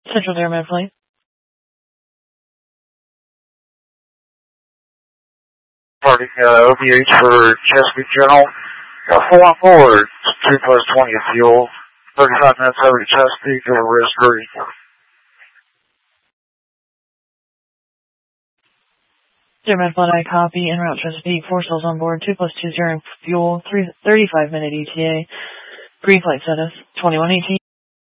Central Deer Med Flight. Party, OVH for Chesapeake General. Got 4 on board, 2 plus 20 of fuel. 35 minutes over to Chesapeake over risk free. Deer Med Flight, I copy. En route Chesapeake, 4 souls on board, 2 plus 20 fuel, 35-minute ETA. Green flight status, 2118.